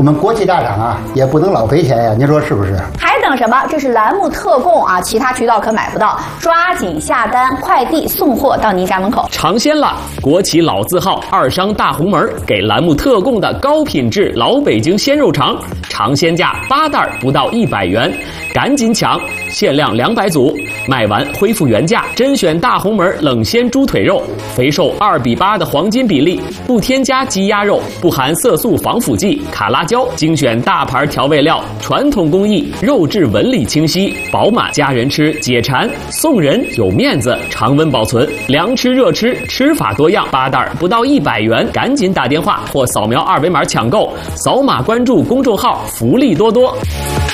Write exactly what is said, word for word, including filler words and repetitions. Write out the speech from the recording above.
我们国企大厂啊，也不能老赔钱呀，您说是不是？ 还等什么？这是栏目特供啊，其他渠道可买不到，抓紧下单，快递送货到您家门口。 尝鲜了！国企老字号二商大红门给栏目特供的高品质老北京鲜肉肠，尝鲜价八袋不到一百元，赶紧抢！限量两百组，卖完恢复原价。甄选大红门冷鲜猪腿肉，肥瘦二比八的黄金比例，不添加鸡鸭肉，不含色素防腐剂、卡拉胶，精选大牌调味料，传统工艺，肉质纹理清晰饱满，家人吃解馋，送人有面子，常温保存，凉吃热吃，吃法多样，八袋不到一百元，赶紧打电话或扫描二维码抢购，扫码关注公众号，福利多多。